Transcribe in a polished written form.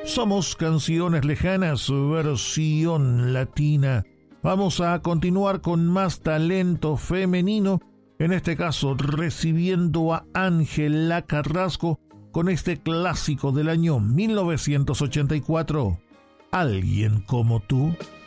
Somos Canciones Lejanas, versión latina. Vamos a continuar con más talento femenino, en este caso recibiendo a Ángela Carrasco con este clásico del año 1984, Alguien como tú.